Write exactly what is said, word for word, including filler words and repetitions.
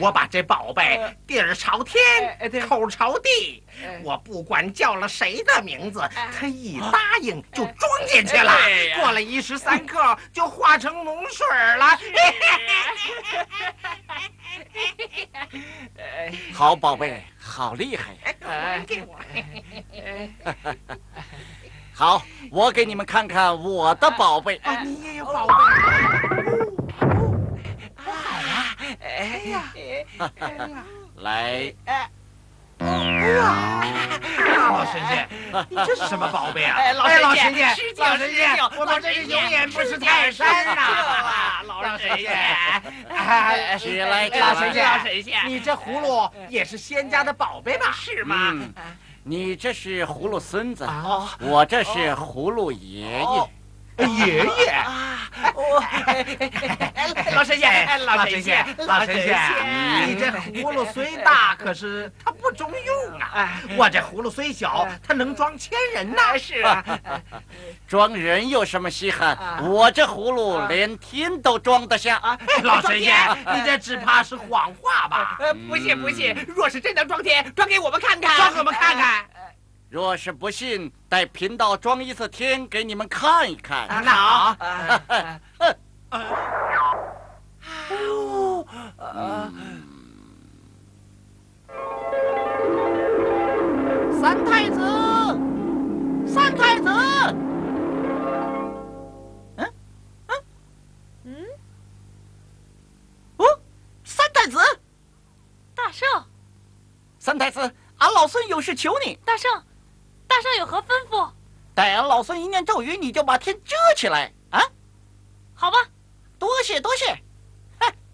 我把这宝贝底儿朝天，口朝地，我不管叫了谁的名字，他一答应就装进去了。过了一时三刻，就化成脓水了。 好宝贝，好厉害呀！ 给我。 好，我给你们看看我的宝贝。 啊，你也有宝贝。好啊！哎呀，哎呀， 来， 哎呀，老神仙，你这是什么宝贝啊？ 哎，老神仙，老神仙，我们这是是有眼不识泰山呐！老神仙， 起来， 老神仙， 老神仙， 你这葫芦也是仙家的宝贝吧？ 是吗？ 你这是葫芦孙子， 哦， 我这是葫芦爷爷。 爷爷啊，我老神仙， 老神仙， 老神仙，你这葫芦虽大，可是它不中用啊！我这葫芦虽小，它能装千人呐！ 是啊， 装人有什么稀罕？我这葫芦连天都装得下。 老神仙，你这只怕是谎话吧？ 呃，不信不信，若是真能装天，装给我们看看， 装给我们看看。 若是不信，带贫道装一次天给你们看一看。 那好。 三太子，三太子，嗯嗯嗯， 哦，三太子， 大圣， 三太子，俺老孙有事求你。 大圣。大圣有何吩咐？ 待俺老孙一念咒语，你就把天遮起来啊！ 好吧， 多谢多谢。